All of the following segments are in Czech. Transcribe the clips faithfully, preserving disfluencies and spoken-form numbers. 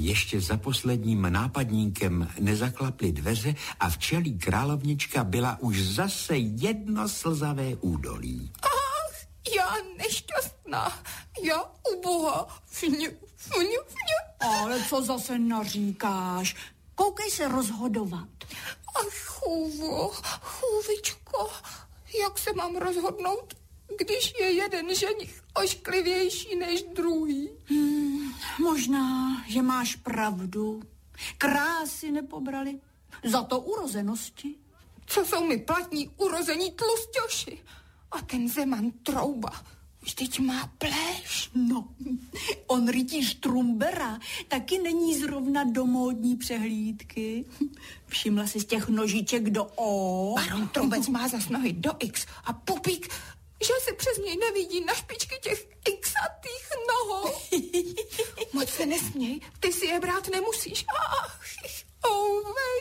ještě za posledním nápadníkem nezaklaply dveře a včelí královnička byla už zase jedno slzavé údolí. Ach, já nešťastná, já uboha, fňu, fňu, fňu. Ale co zase naříkáš? Koukej se rozhodovat. Ach, chůvo, chůvičko, jak se mám rozhodnout, když je jeden ženich ošklivější než druhý? Hmm, možná, že máš pravdu. Krásy nepobrali, za to urozenosti. Co jsou mi platní urození tlusťoši? A ten Zeman Trouba, vždyť má pléš. No, on rytíř Trumbera taky není zrovna do módní přehlídky. Všimla jsi z těch nožiček do O? Baron Trubec má zas nohy do X a pupík, že se přes něj nevidí na špičky těch xatých nohou. Moc se nesměj, ty si je brát nemusíš. Ach, ouvej.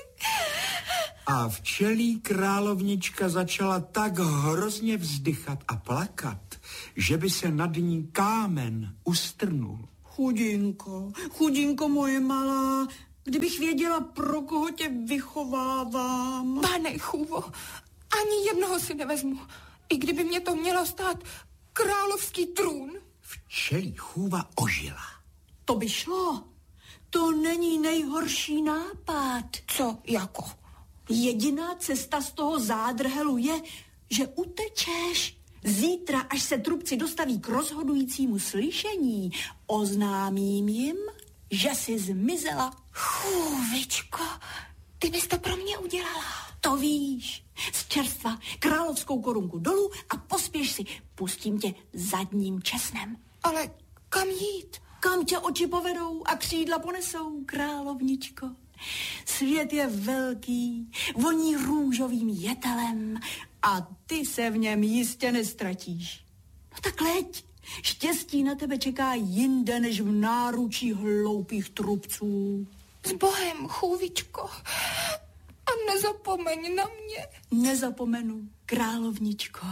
A včelí královnička začala tak hrozně vzdychat a plakat, že by se nad ní kámen ustrnul. Chudinko, chudinko moje malá, kdybych věděla, pro koho tě vychovávám. Pane chůvo, ani jednoho si nevezmu, i kdyby mě to mělo stát královský trůn. Včelí chůva ožila. To by šlo. To není nejhorší nápad. Co jako? Jediná cesta z toho zádrhelu je, že utečeš. Zítra, až se trubci dostaví k rozhodujícímu slyšení, oznámím jim, že jsi zmizela. Chůvičko, ty bys to pro mě udělala. To víš. Z čerstva královskou korunku dolů a pospěš si. Pustím tě zadním česnem. Ale kam jít? Kam tě oči povedou a křídla ponesou, královničko. Svět je velký, voní růžovým jetelem a ty se v něm jistě nestratíš. No tak leď, štěstí na tebe čeká jinde než v náručí hloupých trubců. S Bohem, chůvičko, a nezapomeň na mě. Nezapomenu, královničko,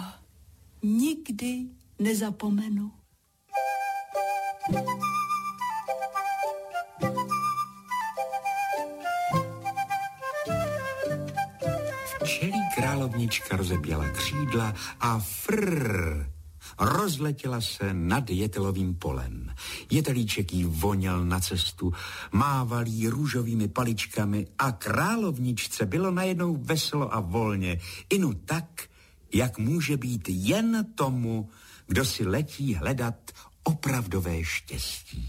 nikdy nezapomenu. Včelí královnička rozeběla křídla a frrr, rozletěla se nad jetelovým polem. Jetelíček jí voněl na cestu, mával jí růžovými paličkami a královničce bylo najednou veselo a volně, inu tak, jak může být jen tomu, kdo si letí hledat opravdové štěstí.